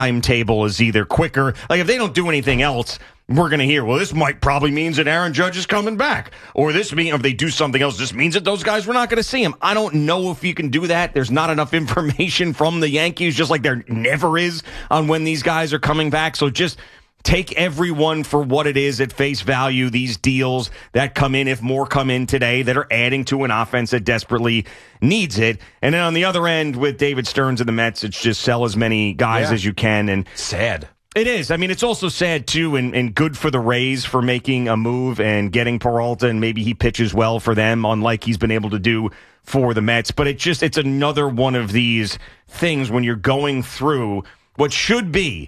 timetable is either quicker. Like, if they don't do anything else, we're going to hear, well, this might probably means that Aaron Judge is coming back. Or this means, if they do something else, this means that those guys, we're not going to see him. I don't know if you can do that. There's not enough information from the Yankees, just like there never is on when these guys are coming back. So just take everyone for what it is at face value. These deals that come in, if more come in today, that are adding to an offense that desperately needs it. And then on the other end with David Stearns and the Mets, it's just sell as many guys as you can. And sad. It is. I mean, it's also sad, too, and good for the Rays for making a move and getting Peralta, and maybe he pitches well for them, unlike he's been able to do for the Mets. But it's another one of these things when you're going through what should be,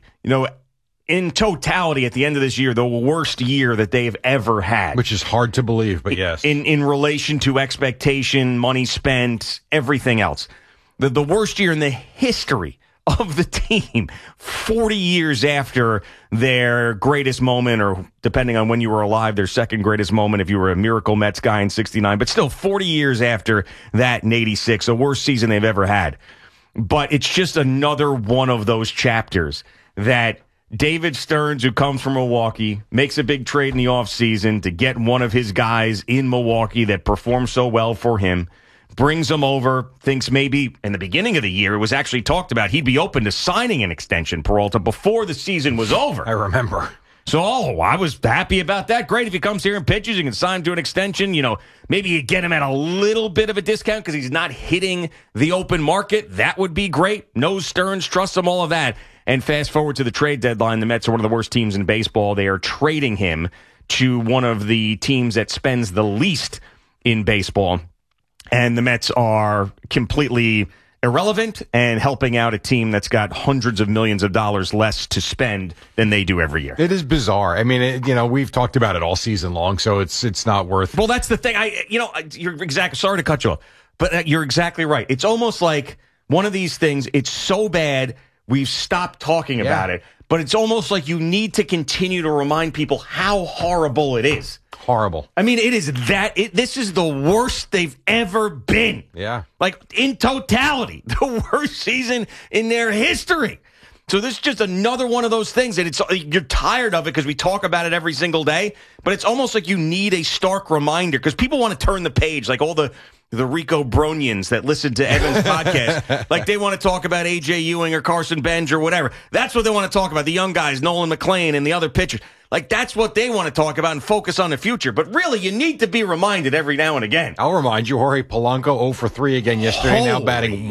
in totality at the end of this year, the worst year that they've ever had. Which is hard to believe, but yes. In relation to expectation, money spent, everything else. The worst year in the history of the team, 40 years after their greatest moment, or depending on when you were alive, their second greatest moment if you were a Miracle Mets guy in 69, but still 40 years after that in 86, the worst season they've ever had. But it's just another one of those chapters that David Stearns, who comes from Milwaukee, makes a big trade in the offseason to get one of his guys in Milwaukee that performed so well for him, brings him over, thinks maybe in the beginning of the year, it was actually talked about he'd be open to signing an extension, Peralta, before the season was over. I remember. So, I was happy about that. Great. If he comes here and pitches, you can sign him to an extension. Maybe you get him at a little bit of a discount because he's not hitting the open market. That would be great. Knows Stearns, trusts him, all of that. And fast forward to the trade deadline, the Mets are one of the worst teams in baseball. They are trading him to one of the teams that spends the least in baseball. And the Mets are completely irrelevant and helping out a team that's got hundreds of millions of dollars less to spend than they do every year. It is bizarre. I mean, we've talked about it all season long, so it's not worth. Well, that's the thing. You're exactly. Sorry to cut you off, but you're exactly right. It's almost like one of these things. It's so bad we've stopped talking about it, but it's almost like you need to continue to remind people how horrible it is. Horrible. I mean, it is this is the worst they've ever been. Yeah. Like, in totality, the worst season in their history. So this is just another one of those things that you're tired of it because we talk about it every single day, but it's almost like you need a stark reminder because people want to turn the page, like all the Rico Bronians that listen to Evan's podcast. Like, they want to talk about A.J. Ewing or Carson Bench or whatever. That's what they want to talk about, the young guys, Nolan McLean and the other pitchers. Like, that's what they want to talk about and focus on the future. But really, you need to be reminded every now and again. I'll remind you, Jorge Polanco 0 for 3 again yesterday, now batting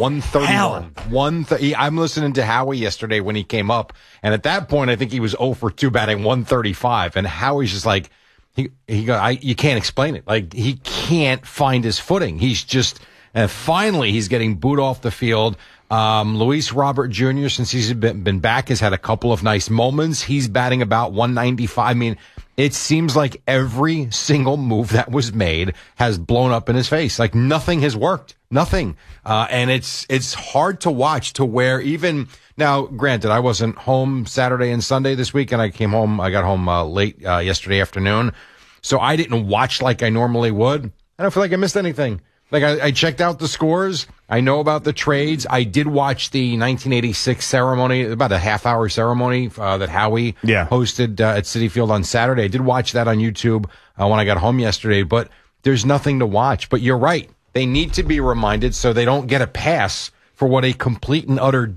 131. I'm listening to Howie yesterday when he came up, and at that point, I think he was 0 for 2 batting 135, and Howie's just like, you can't explain it. Like, he can't find his footing. He's just, finally, he's getting booed off the field. Luis Robert Jr., since he's been back, has had a couple of nice moments. He's batting about 195. I mean, it seems like every single move that was made has blown up in his face. Like, nothing has worked. Nothing. And it's hard to watch to where even now, granted, I wasn't home Saturday and Sunday this week, and I got home late yesterday afternoon. So I didn't watch like I normally would. I don't feel like I missed anything. Like, I checked out the scores. I know about the trades. I did watch the 1986 ceremony, about a half-hour ceremony that Howie hosted at Citi Field on Saturday. I did watch that on YouTube when I got home yesterday, but there's nothing to watch. But you're right. They need to be reminded so they don't get a pass for what a complete and utter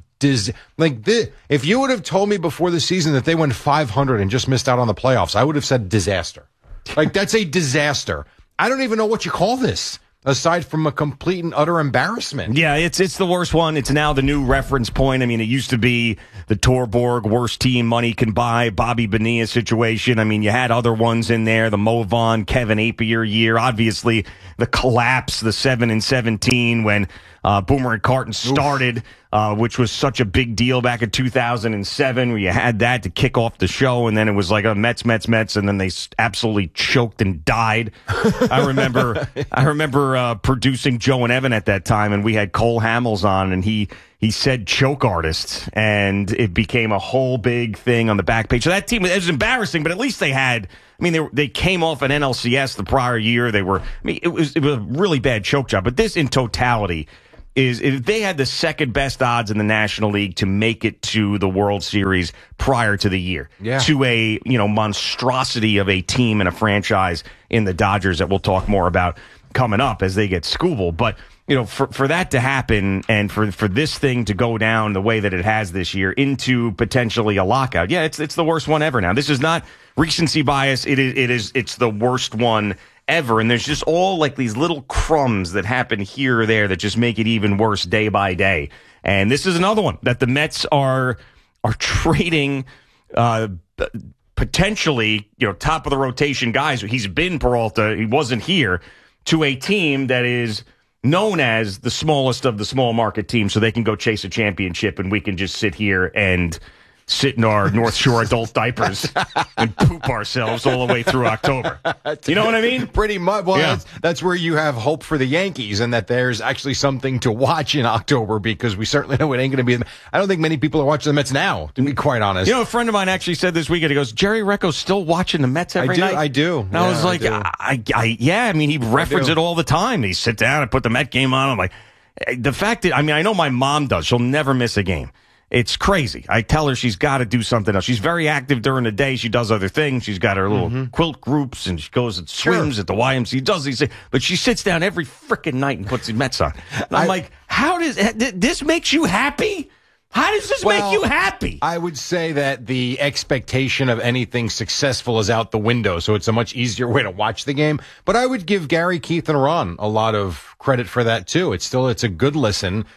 if you would have told me before the season that they went 500 and just missed out on the playoffs, I would have said disaster. Like, that's a disaster. I don't even know what you call this, aside from a complete and utter embarrassment. Yeah, it's the worst one. It's now the new reference point. I mean, it used to be the Torborg worst team money can buy, Bobby Bonilla situation. I mean, you had other ones in there, the Mo Vaughn, Kevin Appier year. Obviously, the collapse, the 7-17 when Boomer and Carton started, which was such a big deal back in 2007, where you had that to kick off the show, and then it was like Mets, and then they absolutely choked and died. I remember producing Joe and Evan at that time, and we had Cole Hamels on, and he said choke artists, and it became a whole big thing on the back page. So that team, it was embarrassing, but at least they had, I mean, they came off an NLCS the prior year. It was a really bad choke job, but this in totality they had the second best odds in the National League to make it to the World Series prior to the year. Yeah. To a, monstrosity of a team and a franchise in the Dodgers that we'll talk more about coming up as they get Skubal. But, for that to happen and for this thing to go down the way that it has this year into potentially a lockout. Yeah, it's the worst one ever now. This is not recency bias. It's the worst one ever, and there's just all like these little crumbs that happen here or there that just make it even worse day by day. And this is another one that the Mets are trading potentially, top of the rotation guys. He's been Peralta, he wasn't here, to a team that is known as the smallest of the small market teams, so they can go chase a championship, and we can just sit here and sit in our North Shore adult diapers and poop ourselves all the way through October. You know what I mean? Pretty much. Well, yeah. That's where you have hope for the Yankees and that there's actually something to watch in October, because we certainly know it ain't going to be. I don't think many people are watching the Mets now, to be quite honest. A friend of mine actually said this weekend, he goes, Jerry Recco's still watching the Mets every night? I do. And I was like, he referenced it all the time. He sit down and put the Met game on. I'm like, the fact that, I know my mom does. She'll never miss a game. It's crazy. I tell her she's got to do something else. She's very active during the day. She does other things. She's got her little quilt groups, and she goes and swims at the YMCA. Does these things, but she sits down every freaking night and puts the Mets on. And I'm like, how does this makes you happy? How does this make you happy? I would say that the expectation of anything successful is out the window, so it's a much easier way to watch the game. But I would give Gary, Keith, and Ron a lot of credit for that too. It's a good listen.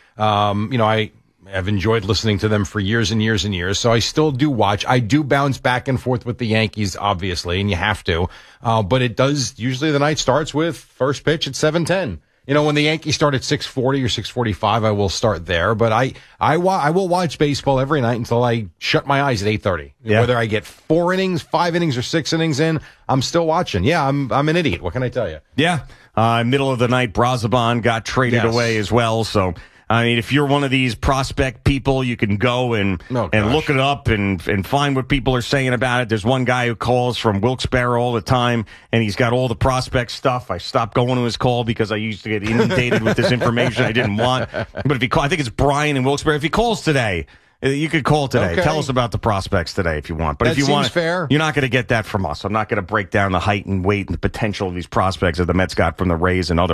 I've enjoyed listening to them for years and years and years, so I still do watch. I do bounce back and forth with the Yankees, obviously, and you have to. But it does, usually the night starts with first pitch at 7:10. When the Yankees start at 6:40 or 6:45, I will start there. But I will watch baseball every night until I shut my eyes at 8:30. Yeah. Whether I get 4 innings, 5 innings, or 6 innings in, I'm still watching. Yeah, I'm an idiot. What can I tell you? Yeah. Middle of the night, Brazoban got traded away as well, so... if you're one of these prospect people, you can go and look it up and find what people are saying about it. There's one guy who calls from Wilkes-Barre all the time, and he's got all the prospect stuff. I stopped going to his call because I used to get inundated with this information I didn't want. But if he call, I think it's Brian in Wilkes-Barre. If he calls today, you could call today. Okay. Tell us about the prospects today if you want. But if you want, fair. You're not going to get that from us. I'm not going to break down the height and weight and the potential of these prospects that the Mets got from the Rays and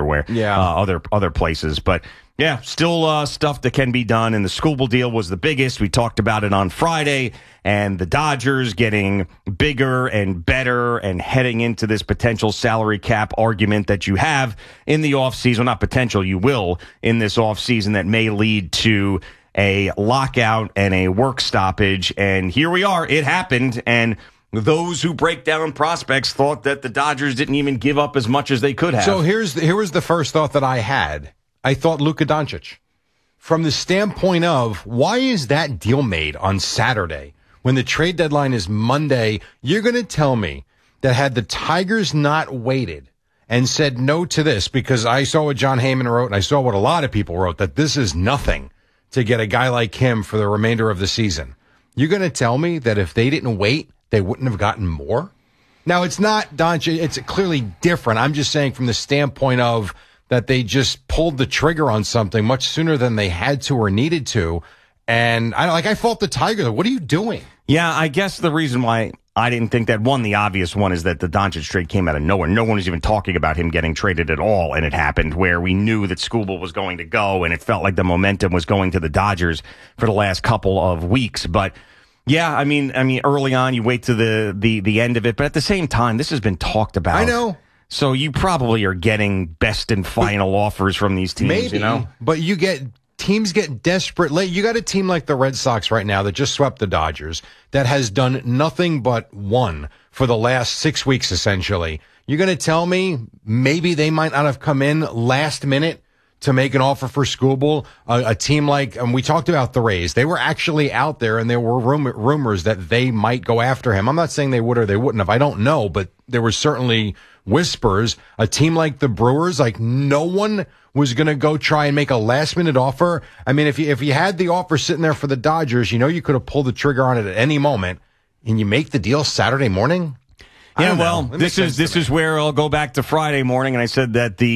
other places. But yeah, still stuff that can be done. And the Skubal deal was the biggest. We talked about it on Friday. And the Dodgers getting bigger and better and heading into this potential salary cap argument that you have in the offseason. Well, not potential, you will in this offseason that may lead to a lockout and a work stoppage. And here we are. It happened. And those who break down prospects thought that the Dodgers didn't even give up as much as they could have. So here was the first thought that I had. I thought Luka Doncic. From the standpoint of, why is that deal made on Saturday when the trade deadline is Monday? You're going to tell me that had the Tigers not waited and said no to this, because I saw what John Heyman wrote and I saw what a lot of people wrote, that this is nothing to get a guy like him for the remainder of the season. You're going to tell me that if they didn't wait, they wouldn't have gotten more? Now, it's not Doncic. It's clearly different. I'm just saying from the standpoint of that they just pulled the trigger on something much sooner than they had to or needed to. And I fault the Tigers. What are you doing? Yeah, I guess the reason why I didn't think that, one, the obvious one is that the Doncic trade came out of nowhere. No one was even talking about him getting traded at all, and it happened where we knew that Skubal was going to go, and it felt like the momentum was going to the Dodgers for the last couple of weeks. But yeah, I mean, early on, you wait to the end of it, but at the same time, this has been talked about. I know. So you probably are getting best and final offers from these teams, maybe, but teams get desperate late. You got a team like the Red Sox right now that just swept the Dodgers that has done nothing but won for the last 6 weeks, essentially. You're going to tell me maybe they might not have come in last minute to make an offer for Skubal? A team like, and we talked about the Rays. They were actually out there, and there were rumors that they might go after him. I'm not saying they would or they wouldn't have. I don't know, but there was certainly whispers. A team like the Brewers, like no one was going to go try and make a last-minute offer. I mean, if you had the offer sitting there for the Dodgers, you could have pulled the trigger on it at any moment, and you make the deal Saturday morning? Yeah, well, this is where I'll go back to Friday morning, and I said that the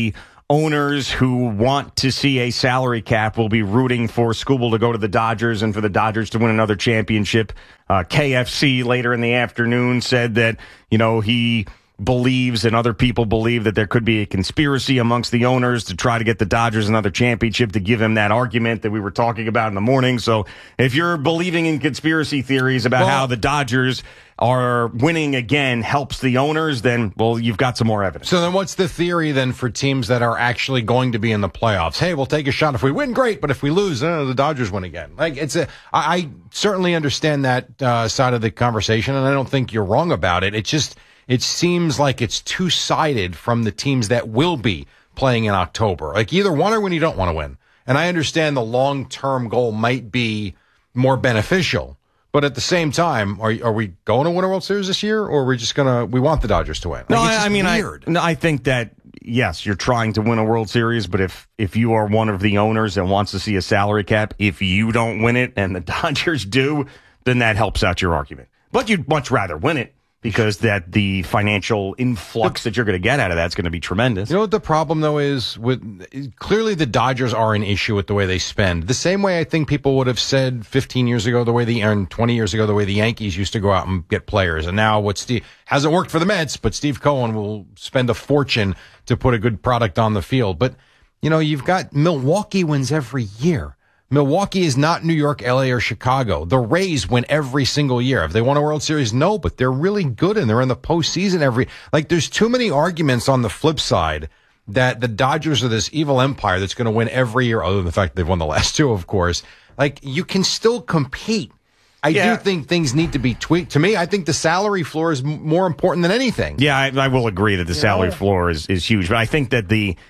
owners who want to see a salary cap will be rooting for Skubal to go to the Dodgers and for the Dodgers to win another championship. KFC later in the afternoon said that, he believes and other people believe that there could be a conspiracy amongst the owners to try to get the Dodgers another championship, to give him that argument that we were talking about in the morning. So if you're believing in conspiracy theories about how the Dodgers are winning again helps the owners, then, you've got some more evidence. So then what's the theory then for teams that are actually going to be in the playoffs? Hey, we'll take a shot. If we win, great. But if we lose, the Dodgers win again. I certainly understand that side of the conversation, and I don't think you're wrong about it. It seems like it's two-sided from the teams that will be playing in October. Like, either want to win, you don't want to win. And I understand the long-term goal might be more beneficial. But at the same time, are we going to win a World Series this year, or are we just we want the Dodgers to win? No, I think that, yes, you're trying to win a World Series, but if you are one of the owners that wants to see a salary cap, if you don't win it and the Dodgers do, then that helps out your argument. But you'd much rather win it, because the financial influx that you're going to get out of that's going to be tremendous. You know what the problem, though, is? Clearly the Dodgers are an issue with the way they spend. The same way I think people would have said 15 years ago, 20 years ago, the way the Yankees used to go out and get players. And now hasn't worked for the Mets, but Steve Cohen will spend a fortune to put a good product on the field. But, you've got Milwaukee wins every year. Milwaukee is not New York, LA, or Chicago. The Rays win every single year. Have they won a World Series? No, but they're really good, and they're in the postseason there's too many arguments on the flip side that the Dodgers are this evil empire that's going to win every year, other than the fact that they've won the last two, of course. You can still compete. I do think things need to be tweaked. To me, I think the salary floor is more important than anything. Yeah, I will agree that the salary floor is huge, but I think that the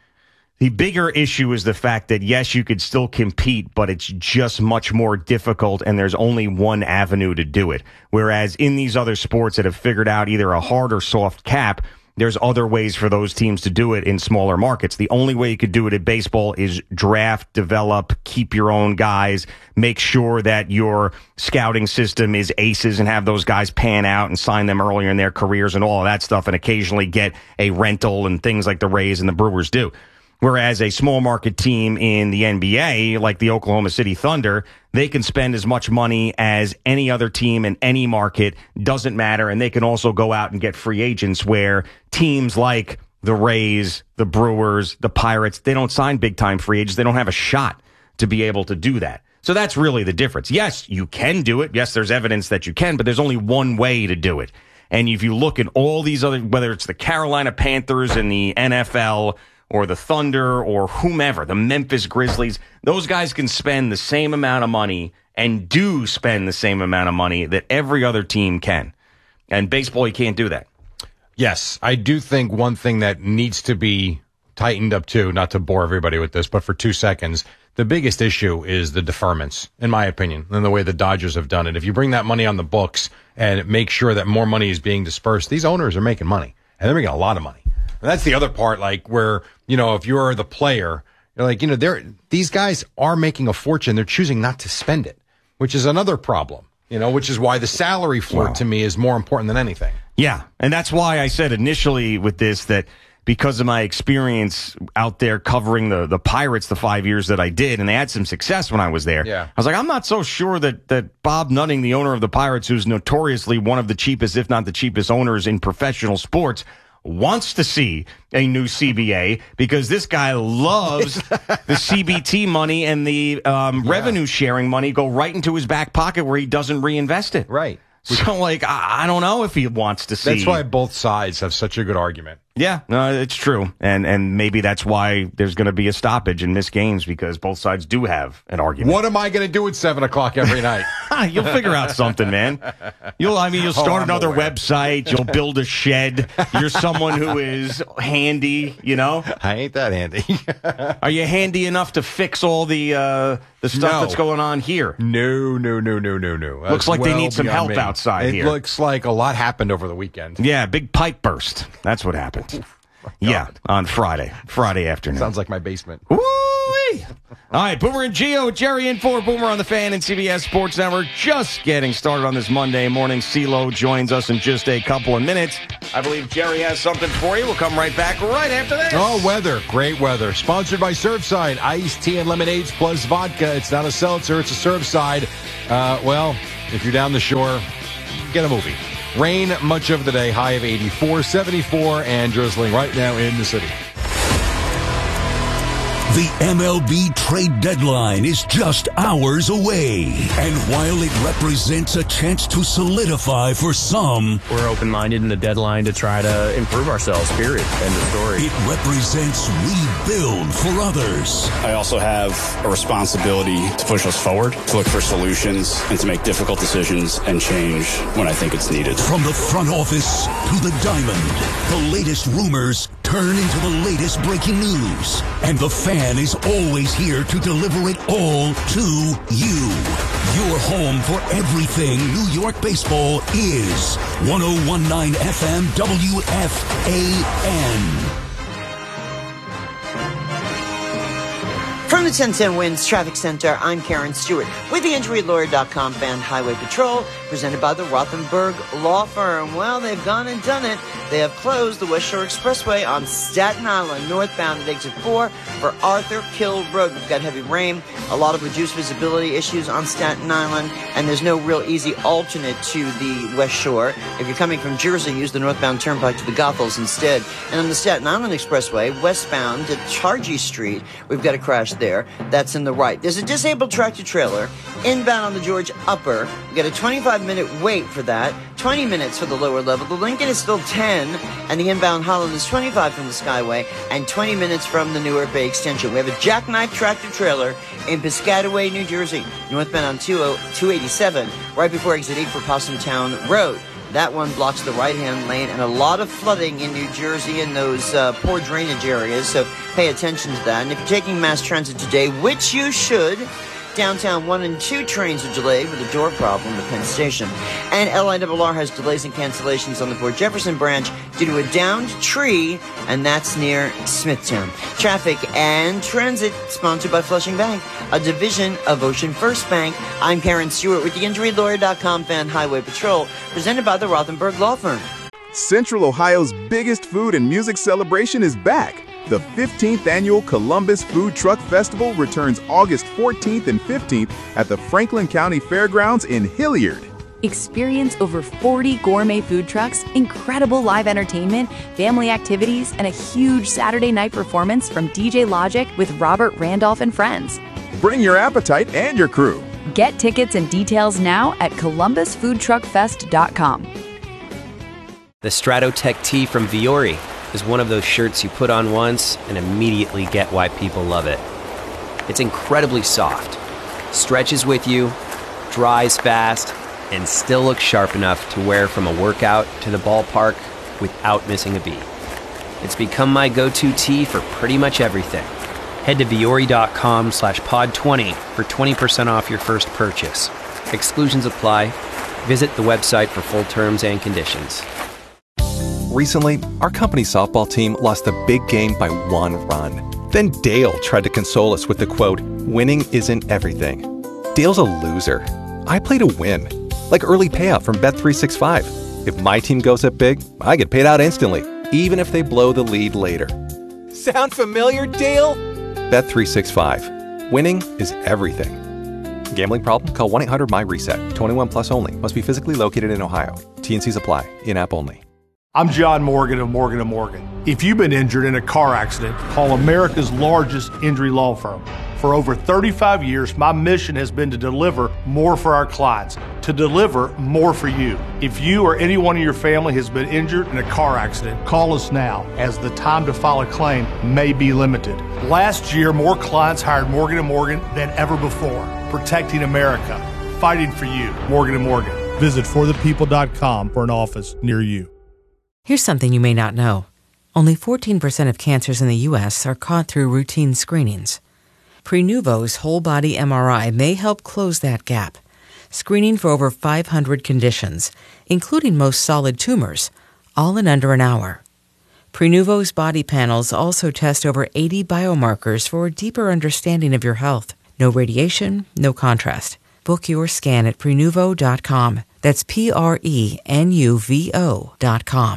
bigger issue is the fact that, yes, you could still compete, but it's just much more difficult, and there's only one avenue to do it. Whereas in these other sports that have figured out either a hard or soft cap, there's other ways for those teams to do it in smaller markets. The only way you could do it at baseball is draft, develop, keep your own guys, make sure that your scouting system is aces and have those guys pan out and sign them earlier in their careers and all of that stuff, and occasionally get a rental and things like the Rays and the Brewers do. Whereas a small market team in the NBA, like the Oklahoma City Thunder, they can spend as much money as any other team in any market, doesn't matter. And they can also go out and get free agents, where teams like the Rays, the Brewers, the Pirates, they don't sign big time free agents. They don't have a shot to be able to do that. So that's really the difference. Yes, you can do it. Yes, there's evidence that you can, but there's only one way to do it. And if you look at all these other, whether it's the Carolina Panthers in the NFL, or the Thunder, or whomever, the Memphis Grizzlies, those guys can spend the same amount of money and do spend the same amount of money that every other team can. And baseball, you can't do that. Yes, I do think one thing that needs to be tightened up too, not to bore everybody with this, but for 2 seconds, the biggest issue is the deferments, in my opinion, and the way the Dodgers have done it. If you bring that money on the books and make sure that more money is being dispersed, these owners are making money, and they're making a lot of money. And that's the other part, where, if you're the player, you're these guys are making a fortune. They're choosing not to spend it, which is another problem, which is why the salary floor to me is more important than anything. Yeah. And that's why I said initially with this that because of my experience out there covering the Pirates the 5 years that I did, and they had some success when I was there. Yeah. I was like, I'm not so sure that Bob Nutting, the owner of the Pirates, who's notoriously one of the cheapest, if not the cheapest owners in professional sports, wants to see a new CBA, because this guy loves the CBT money and the revenue sharing money go right into his back pocket where he doesn't reinvest it. Right. So, I don't know if he wants to see. That's why both sides have such a good argument. Yeah, no, it's true. And maybe that's why there's going to be a stoppage and missed games, because both sides do have an argument. What am I going to do at 7 o'clock every night? You'll figure out something, man. You'll start another website. You'll build a shed. You're someone who is handy, I ain't that handy. Are you handy enough to fix all the stuff that's going on here? No. Looks like they need some help outside here. It looks like a lot happened over the weekend. Yeah, big pipe burst. That's what happened. Yeah, on Friday afternoon. Sounds like my basement. Woo-wee. All right, Boomer and Gio, Jerry in for Boomer on the Fan and CBS Sports Network. Just getting started on this Monday morning. CeeLo joins us in just a couple of minutes. I believe Jerry has something for you. We'll come right back right after this. Oh, weather. Great weather. Sponsored by Surfside. Iced tea and lemonades plus vodka. It's not a seltzer. It's a Surfside. Well, if you're down the shore, get a movie. Rain much of the day. High of 84, 74, and drizzling right now in the city. The MLB trade deadline is just hours away. And while it represents a chance to solidify for some, we're open-minded in the deadline to try to improve ourselves, period. End of story. It represents rebuild for others. I also have a responsibility to push us forward, to look for solutions, and to make difficult decisions and change when I think it's needed. From the front office to the diamond, the latest rumors turn into the latest breaking news. And the fan is always here to deliver it all to you. Your home for everything New York baseball is 101.9 FM WFAN. From the 1010 Winds Traffic Center, I'm Karen Stewart with the InjuryLawyer.com Band Highway Patrol, presented by the Rothenberg Law Firm. Well, they've gone and done it. They have closed the West Shore Expressway on Staten Island, northbound at exit 4 for Arthur Kill Road. We've got heavy rain, a lot of reduced visibility issues on Staten Island, and there's no real easy alternate to the West Shore. If you're coming from Jersey, use the northbound turnpike to the Goethals instead. And on the Staten Island Expressway, westbound at Chargy Street, we've got a crash there. That's in the right. There's a disabled tractor trailer inbound on the George Upper. We got a 25-minute wait for that, 20 minutes for the lower level. The Lincoln is still 10, and the inbound Holland is 25 from the Skyway, and 20 minutes from the Newark Bay Extension. We have a jackknife tractor trailer in Piscataway, New Jersey, northbound on 287, right before exit 8 for Possumtown Road. That one blocks the right-hand lane, and a lot of flooding in New Jersey in those poor drainage areas, so pay attention to that. And if you're taking mass transit today, which you should, downtown 1 and 2 trains are delayed with a door problem at Penn Station. And LIRR has delays and cancellations on the Port Jefferson branch due to a downed tree, and that's near Smithtown. Traffic and transit sponsored by Flushing Bank, a division of Ocean First Bank. I'm Karen Stewart with the InjuryLawyer.com Fan Highway Patrol, presented by the Rothenberg Law Firm. Central Ohio's biggest food and music celebration is back. The 15th Annual Columbus Food Truck Festival returns August 14th and 15th at the Franklin County Fairgrounds in Hilliard. Experience over 40 gourmet food trucks, incredible live entertainment, family activities, and a huge Saturday night performance from DJ Logic with Robert Randolph and friends. Bring your appetite and your crew. Get tickets and details now at columbusfoodtruckfest.com. The Stratotech tee from Viore is one of those shirts you put on once and immediately get why people love it. It's incredibly soft, stretches with you, dries fast, and still looks sharp enough to wear from a workout to the ballpark without missing a beat. It's become my go-to tee for pretty much everything. Head to Viore.com/pod20 for 20% off your first purchase. Exclusions apply. Visit the website for full terms and conditions. Recently, our company's softball team lost a big game by 1 run. Then Dale tried to console us with the quote, "Winning isn't everything." Dale's a loser. I play to win. Like early payout from Bet365. If my team goes up big, I get paid out instantly, even if they blow the lead later. Sound familiar, Dale? Bet365. Winning is everything. Gambling problem? Call 1-800-MY-RESET. 21 plus only. Must be physically located in Ohio. T&Cs apply. In-app only. I'm John Morgan of Morgan & Morgan. If you've been injured in a car accident, call America's largest injury law firm. For over 35 years, my mission has been to deliver more for our clients, to deliver more for you. If you or anyone in your family has been injured in a car accident, call us now, as the time to file a claim may be limited. Last year, more clients hired Morgan & Morgan than ever before, protecting America, fighting for you. Morgan & Morgan. Visit forthepeople.com for an office near you. Here's something you may not know. Only 14% of cancers in the U.S. are caught through routine screenings. Prenuvo's whole-body MRI may help close that gap, screening for over 500 conditions, including most solid tumors, all in under an hour. Prenuvo's body panels also test over 80 biomarkers for a deeper understanding of your health. No radiation, no contrast. Book your scan at Prenuvo.com. That's Prenuvo.com.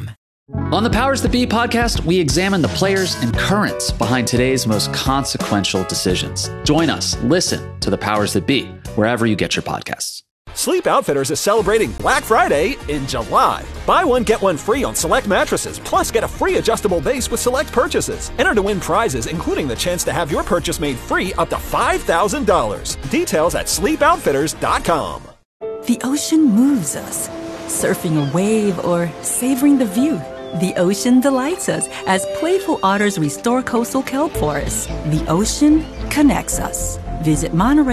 On the Powers That Be podcast, we examine the players and currents behind today's most consequential decisions. Join us. Listen to the Powers That Be wherever you get your podcasts. Sleep Outfitters is celebrating Black Friday in July. Buy one, get one free on select mattresses, plus get a free adjustable base with select purchases. Enter to win prizes, including the chance to have your purchase made free up to $5,000. Details at sleepoutfitters.com. The ocean moves us. Surfing a wave or savoring the view. The ocean delights us as playful otters restore coastal kelp forests. The ocean connects us. Visit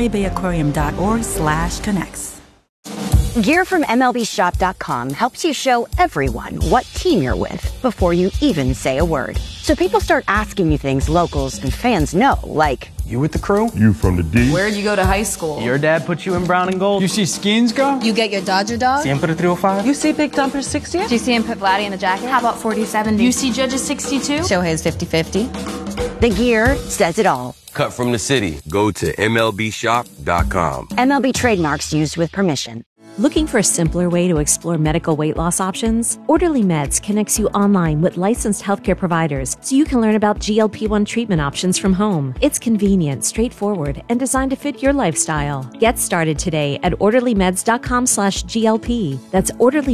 MontereyBayAquarium.org/connects. Gear from MLBShop.com helps you show everyone what team you're with before you even say a word. So people start asking you things locals and fans know, like, you with the crew? You from the D? Where'd you go to high school? Your dad put you in brown and gold? You see Skeens go? You get your Dodger dog? Siempre 305? You see Big Dumper 60? Do you see him put Vladdy in the jacket? How about 40-70? You see Judges 62? Shohei's 50-50? The gear says it all. Cut from the city. Go to MLBShop.com. MLB trademarks used with permission. Looking for a simpler way to explore medical weight loss options? Orderly Meds connects you online with licensed healthcare providers so you can learn about GLP-1 treatment options from home. It's convenient, straightforward, and designed to fit your lifestyle. Get started today at orderlymeds.com/GLP. That's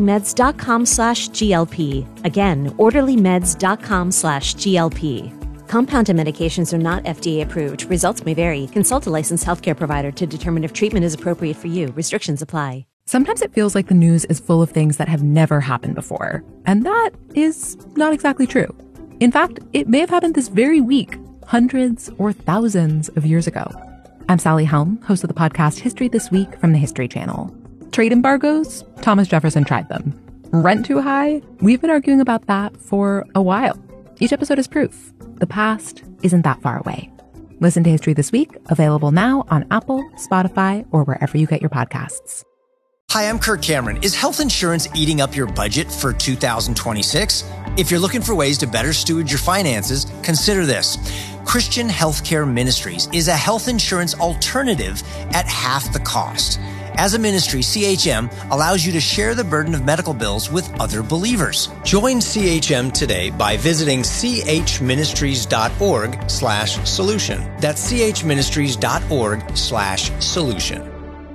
orderlymeds.com/GLP. Again, orderlymeds.com/GLP. Compounded medications are not FDA approved. Results may vary. Consult a licensed healthcare provider to determine if treatment is appropriate for you. Restrictions apply. Sometimes it feels like the news is full of things that have never happened before. And that is not exactly true. In fact, it may have happened this very week, hundreds or thousands of years ago. I'm Sally Helm, host of the podcast History This Week from the History Channel. Trade embargoes? Thomas Jefferson tried them. Rent too high? We've been arguing about that for a while. Each episode is proof. The past isn't that far away. Listen to History This Week, available now on Apple, Spotify, or wherever you get your podcasts. Hi, I'm Kirk Cameron. Is health insurance eating up your budget for 2026? If you're looking for ways to better steward your finances, consider this. Christian Healthcare Ministries is a health insurance alternative at half the cost. As a ministry, CHM allows you to share the burden of medical bills with other believers. Join CHM today by visiting chministries.org/solution. That's chministries.org/solution.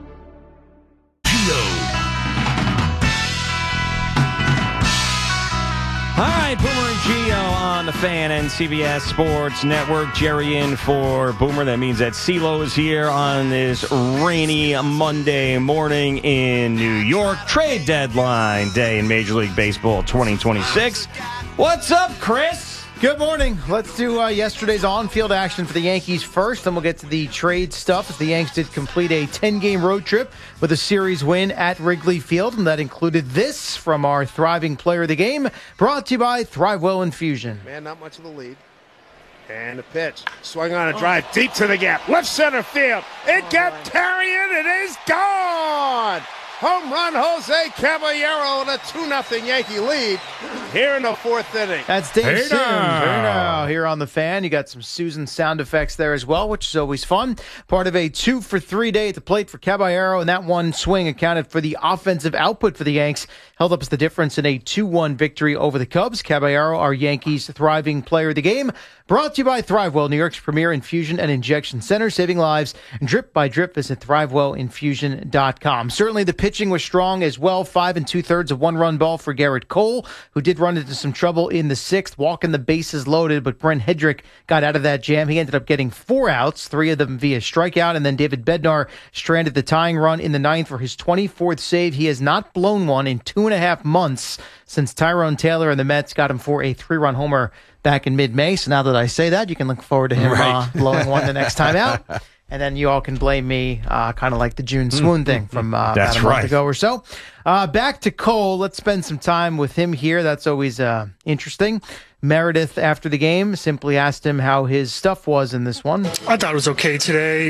All right, Boomer and Gio on the Fan and CBS Sports Network. Jerry in for Boomer. That means that CeeLo is here on this rainy Monday morning in New York. Trade deadline day in Major League Baseball 2026. What's up, Chris? Good morning. Let's do yesterday's on-field action for the Yankees first, then we'll get to the trade stuff as the Yanks did complete a 10-game road trip with a series win at Wrigley Field, and that included this from our thriving player of the game, brought to you by ThriveWell Infusion. Man, not much of the lead. And the pitch. Swung on a drive deep to the gap. Left center field. It got Tarian. It is gone. Home run, Jose Caballero, and a 2-0 Yankee lead here in the fourth inning. That's Dave Sims here on the Fan. You got some Susan sound effects there as well, which is always fun. Part of a 2-for-3 day at the plate for Caballero, and that one swing accounted for the offensive output for the Yanks. Held up as the difference in a 2-1 victory over the Cubs. Caballero, our Yankees' thriving player of the game. Brought to you by ThriveWell, New York's premier infusion and injection center, saving lives drip by drip. Visit ThriveWellInfusion.com. Certainly the pitching was strong as well. 5 2/3 of one-run ball for Garrett Cole, who did run into some trouble in the sixth, walking the bases loaded, but Brent Hedrick got out of that jam. He ended up getting 4 outs, 3 of them via strikeout, and then David Bednar stranded the tying run in the ninth for his 24th save. He has not blown one in 2.5 months since Tyrone Taylor and the Mets got him for a 3-run homer back in mid-May. So now that I say that, you can look forward to him blowing one the next time out. And then you all can blame me, kind of like the June swoon thing from about a month ago or so. Back to Cole. Let's spend some time with him here. That's always interesting. Meredith, after the game, simply asked him how his stuff was in this one. I thought it was okay today.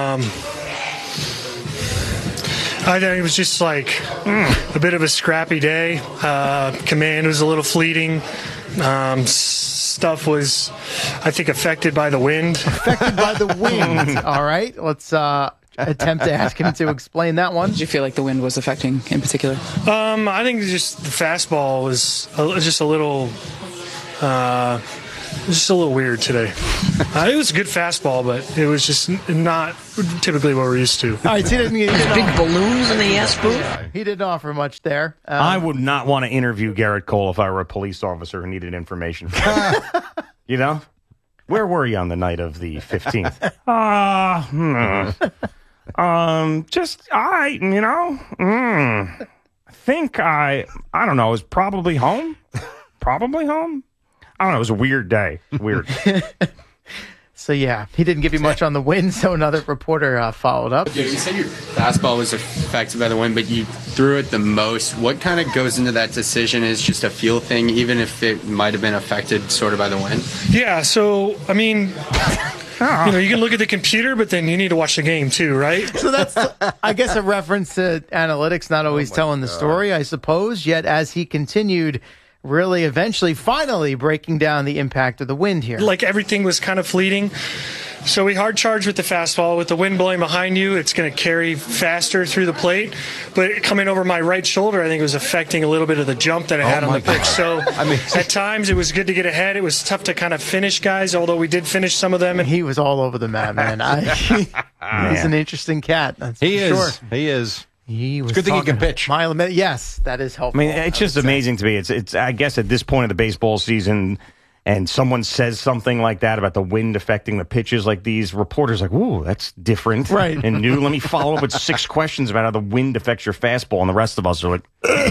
I thought it was just like a bit of a scrappy day. Command was a little fleeting. Stuff was, I think, affected by the wind. Affected by the wind. All right. Let's attempt to ask him to explain that one. Did you feel like the wind was affecting in particular? I think just the fastball was just a little weird today. It was a good fastball, but it was just not typically what we're used to. All right, so he didn't big balloons in the yes booth. He didn't offer much there. I would not want to interview Garrett Cole if I were a police officer who needed information. You know? Where were you on the night of the 15th? I don't know, I was probably home. Probably home. I don't know. It was a weird day. Weird. So, yeah, he didn't give you much on the wind, so another reporter followed up. You said your fastball was affected by the wind, but you threw it the most. What kind of goes into that decision is just a feel thing, even if it might have been affected sort of by the wind? Yeah, so, I mean, you can look at the computer, but then you need to watch the game too, right? So that's, I guess, a reference to analytics not always telling the story, I suppose. Yet, as he continued, really eventually, finally breaking down the impact of the wind here. Like everything was kind of fleeting. So we hard charged with the fastball. With the wind blowing behind you, it's going to carry faster through the plate. But coming over my right shoulder, I think it was affecting a little bit of the jump that I had on the pitch. So at times it was good to get ahead. It was tough to kind of finish guys, although we did finish some of them. And he was all over the map, man. He's an interesting cat. That's he for is. Sure. He is. It's good thing he can pitch. Yes, that is helpful. I mean, it's just amazing to me. It's I guess at this point of the baseball season, and someone says something like that about the wind affecting the pitches, like these reporters like, ooh, that's different and new. Let me follow up with 6 questions about how the wind affects your fastball. And the rest of us are like,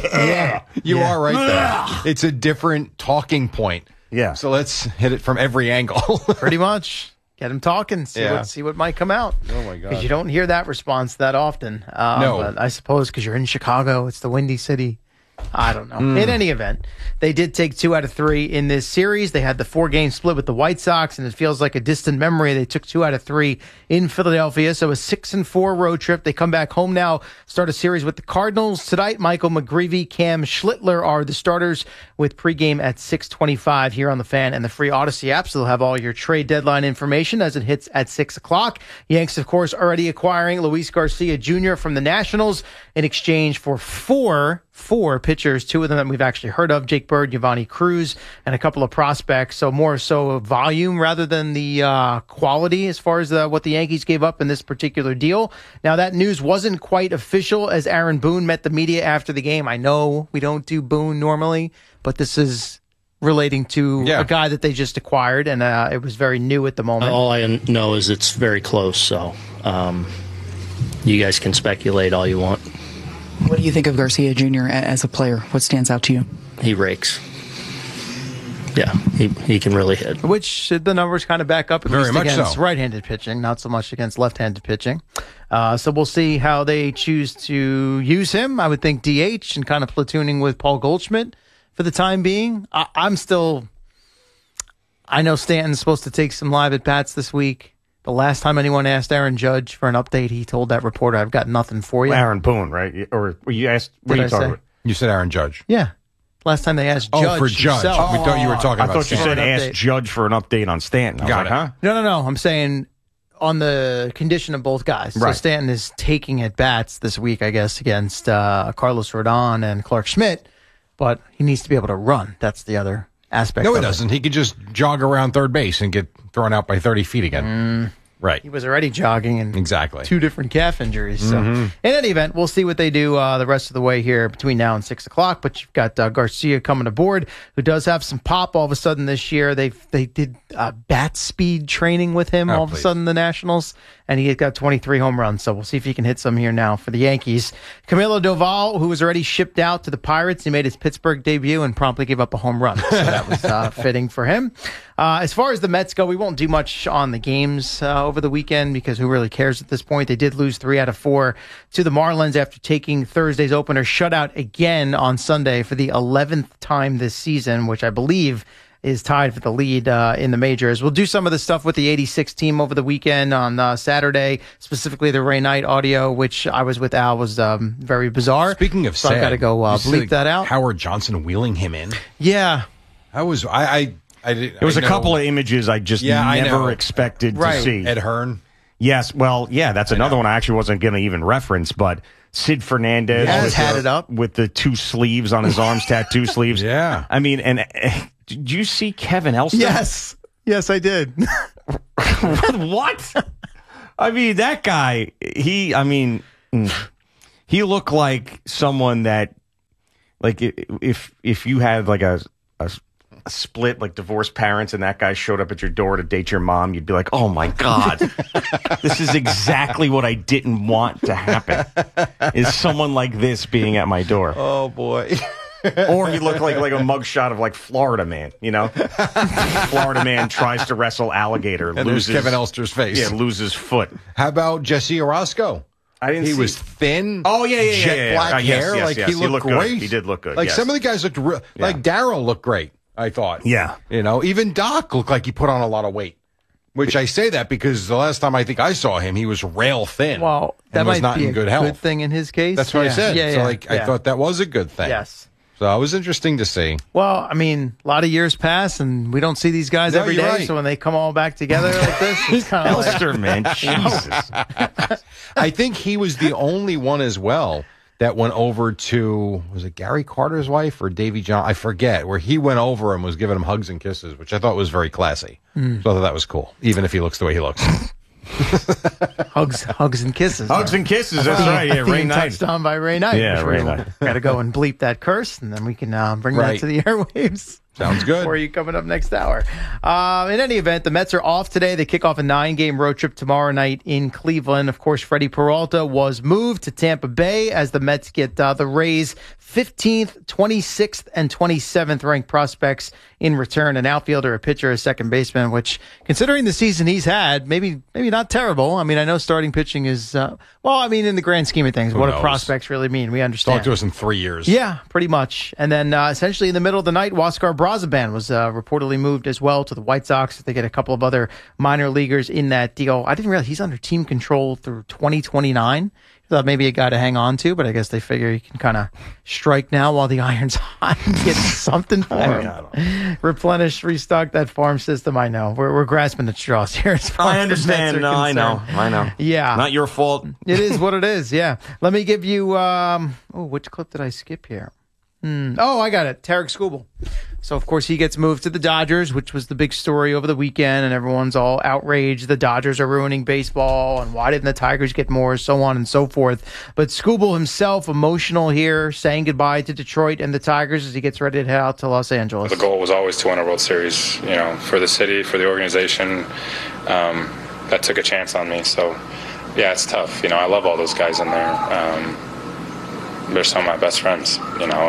you are right there. It's a different talking point. Yeah. So let's hit it from every angle. Pretty much. Get him talking. See what might come out. Oh, my God. Because you don't hear that response that often. No. But I suppose because you're in Chicago, it's the Windy City. I don't know. In any event, they did take 2 out of 3 in this series. They had the 4-game split with the White Sox, and it feels like a distant memory. They took 2 out of 3 in Philadelphia, so a 6-4 road trip. They come back home now, start a series with the Cardinals tonight. Michael McGreevy, Cam Schlittler are the starters with pregame at 6:25 here on the Fan and the free Odyssey app. So they'll have all your trade deadline information as it hits at 6 o'clock. Yanks, of course, already acquiring Luis Garcia Jr. from the Nationals in exchange for four pitchers, 2 of them that we've actually heard of, Jake Bird, Giovanni Cruz, and a couple of prospects. So more so volume rather than the quality as far as what the Yankees gave up in this particular deal. Now, that news wasn't quite official as Aaron Boone met the media after the game. I know we don't do Boone normally, but this is relating to a guy that they just acquired, and it was very new at the moment. All I know is it's very close, so you guys can speculate all you want. What do you think of Garcia Jr. as a player? What stands out to you? He rakes. Yeah, he can really hit. Which the numbers kind of back up, at Very least much against so. right-handed pitching, not so much against left-handed pitching. So we'll see how they choose to use him. I would think DH and kind of platooning with Paul Goldschmidt for the time being. I know Stanton's supposed to take some live at-bats this week. The last time anyone asked Aaron Judge for an update, he told that reporter, I've got nothing for you. Aaron Boone, right? Or you asked, what Did are you I talking say? about? You said Aaron Judge. Yeah. Last time they asked Judge. for Judge. himself. We thought you were talking about I thought you said Stanton. ask Judge for an update on Stanton. I was Got like, it. huh? No. I'm saying on the condition of both guys. So Right. Stanton is taking at bats this week, I guess, against Carlos Rodon and Clark Schmidt, but he needs to be able to run. That's the other aspect. No, of he doesn't. He could just jog around third base and get thrown out by 30 feet again. Right. He was already jogging and Exactly. 2 different calf injuries. So in any event, we'll see what they do the rest of the way here between now and 6 o'clock. But you've got Garcia coming aboard, who does have some pop all of a sudden this year. They did bat speed training with him all of a sudden, the Nationals, and he got 23 home runs. So we'll see if he can hit some here now for the Yankees. Camilo Doval, who was already shipped out to the Pirates, he made his Pittsburgh debut and promptly gave up a home run. So that was fitting for him. As far as the Mets go, we won't do much on the games over the weekend because who really cares at this point? They did lose 3 out of 4 to the Marlins after taking Thursday's opener shutout again on Sunday for the 11th time this season, which I believe is tied for the lead in the majors. We'll do some of the stuff with the 86 team over the weekend on Saturday, specifically the Ray Knight audio, which I was with Al, was very bizarre. Speaking of so sad, I got to go bleep that out. Howard Johnson wheeling him in. Yeah. I was, There was a couple of images I just never expected to see. Ed Hearn. Yes, well, yeah, that's another one I actually wasn't going to even reference, but Sid Fernandez Yes. Tatted up. with the 2 sleeves on his arms, tattoo sleeves. Yeah. I mean, and did you see Kevin Elster? Yes, I did. What? I mean, that guy, he looked like someone that, like, if you had like a split, like divorced parents, and that guy showed up at your door to date your mom, you'd be like, oh my God, this is exactly what I didn't want to happen, is someone like this being at my door. Oh, boy. Or he looked like a mugshot of like Florida Man, you know? Florida Man tries to wrestle alligator, And loses there's Kevin Elster's face. Yeah, loses foot. How about Jesse Orozco? I didn't He see. was thin. Oh, yeah. Jet black Yes, hair. yes, like yes. he looked good. great. He did look good. Like yes. some of the guys looked like Darryl looked great, I thought. Yeah. You know, even Doc looked like he put on a lot of weight. Which I say that because the last time I think I saw him, he was rail thin. Well, that and was might not be in a good health. good thing in his case. That's what I said. Yeah, so yeah, I thought that was a good thing. Yes. So it was interesting to see. Well, I mean, a lot of years pass, and we don't see these guys No, every you're day. right. So when they come all back together like this, it's kind of Elster, man. Jesus. I think he was the only one as well that went over to, was it Gary Carter's wife or Davy John? I forget, where he went over and was giving him hugs and kisses, which I thought was very classy. So I thought that was cool, even if he looks the way he looks. hugs and kisses. Hugs and kisses, that's right. Yeah, Ray Theme Knight. touched on by Ray Knight. Yeah, Ray Knight. Got to go and bleep that curse, and then we can bring that Right. to the airwaves. Sounds good. For you coming up next hour. In any event, the Mets are off today. They kick off a 9-game road trip tomorrow night in Cleveland. Of course, Freddie Peralta was moved to Tampa Bay as the Mets get the Rays' 15th, 26th, and 27th ranked prospects in return. An outfielder, a pitcher, a second baseman, which, considering the season he's had, maybe not terrible. I mean, I know starting pitching is, in the grand scheme of things, what do knows? prospects really mean? We understand. Talk to us in 3 years. Yeah, pretty much. And then essentially in the middle of the night, Huascar Brazoban was reportedly moved as well to the White Sox. They get a couple of other minor leaguers in that deal. I didn't realize he's under team control through 2029. Thought maybe a guy to hang on to, but I guess they figure he can kind of strike now while the iron's hot and get something for him. Replenish, restock that farm system. I know. We're grasping at straws here. As far I as the Mets understand. are No, I know. concerned. Yeah. Not your fault. It is what it is, yeah. Let me give you, which clip did I skip here? Oh, I got it. Tarek Skubal. So, of course, he gets moved to the Dodgers, which was the big story over the weekend, and everyone's all outraged. The Dodgers are ruining baseball, and why didn't the Tigers get more, so on and so forth. But Skubal himself, emotional here, saying goodbye to Detroit and the Tigers as he gets ready to head out to Los Angeles. The goal was always to win a World Series, for the city, for the organization. That took a chance on me. So, yeah, it's tough. I love all those guys in there. They're some of my best friends,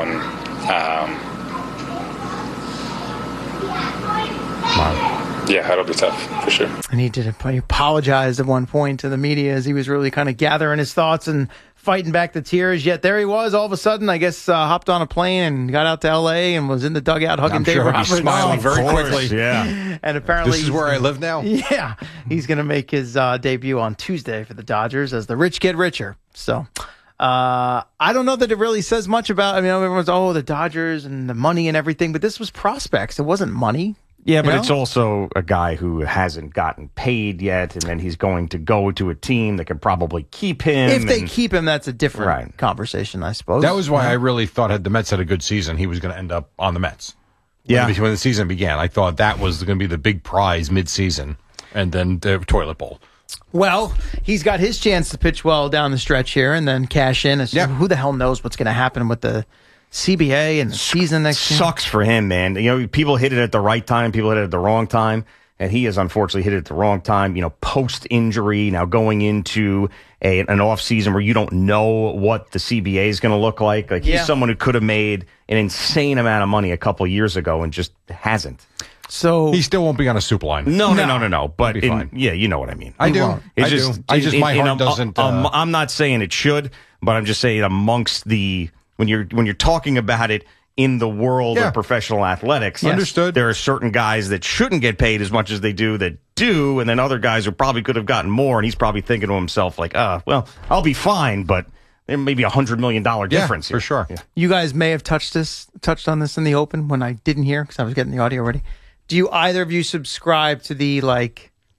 yeah, it'll be tough for sure. And he apologized at one point to the media as he was really kind of gathering his thoughts and fighting back the tears. Yet there he was, all of a sudden, I guess, hopped on a plane and got out to L.A. and was in the dugout hugging Dave Roberts. He's smiling very quickly. Yeah. And apparently This is where I live now? Yeah. He's going to make his debut on Tuesday for the Dodgers as the rich get richer. So I don't know that it really says much about, everyone's, the Dodgers and the money and everything, but this was prospects. It wasn't money. Yeah, but You know? it's also a guy who hasn't gotten paid yet, and then he's going to go to a team that can probably keep him. If they keep him, that's a different conversation, I suppose. That was why I really thought had the Mets had a good season, he was going to end up on the Mets. Yeah. When the season began, I thought that was going to be the big prize mid-season, and then the toilet bowl. Well, he's got his chance to pitch well down the stretch here and then cash in. Who the hell knows what's going to happen with the CBA and the season next year? Sucks for him, man. People hit it at the right time, people hit it at the wrong time, and he has unfortunately hit it at the wrong time. Post-injury, now going into an off-season where you don't know what the CBA is going to look like. He's someone who could have made an insane amount of money a couple years ago and just hasn't. So he still won't be on a soup line. No. But He'll be fine. yeah, you know what I mean. I do. My heart doesn't. I'm not saying it should, but I'm just saying amongst the when you're talking about it in the world of professional athletics, Understood. There are certain guys that shouldn't get paid as much as they do that do, and then other guys who probably could have gotten more, and he's probably thinking to himself like, well, I'll be fine, but there may be $100 million difference here. For sure. Yeah. You guys may have touched on this in the open when I didn't hear because I was getting the audio ready. Do you either of you subscribe to the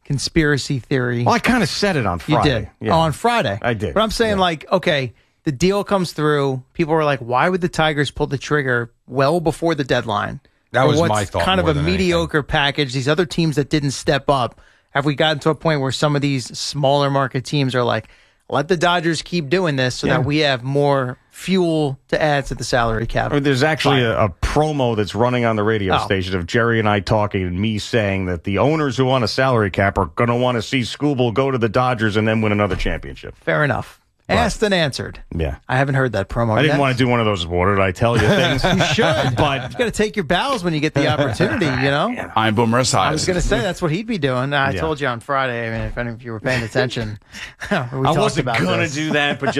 conspiracy theory. Well, I kind of said it on Friday. You did. Yeah. Oh, on Friday. I did. But I'm saying, okay, the deal comes through. People were like, why would the Tigers pull the trigger well before the deadline? That was what's my thought. Kind of more a than mediocre package. These other teams that didn't step up. Have we gotten to a point where some of these smaller market teams are like, let the Dodgers keep doing this so that we have more fuel to add to the salary cap? There's actually a promo that's running on the radio station of Jerry and I talking and me saying that the owners who want a salary cap are going to want to see Skubal go to the Dodgers and then win another championship. Fair enough. Asked and answered. Yeah. I haven't heard that promo I yet. didn't want to do one of those, what did I tell you things? You should. But you got to take your bows when you get the opportunity, you know? I'm Boomer Esiason. I was going to say that's what he'd be doing. I told you on Friday. I mean, if any of you were paying attention, we I talked wasn't about going to this. do that, but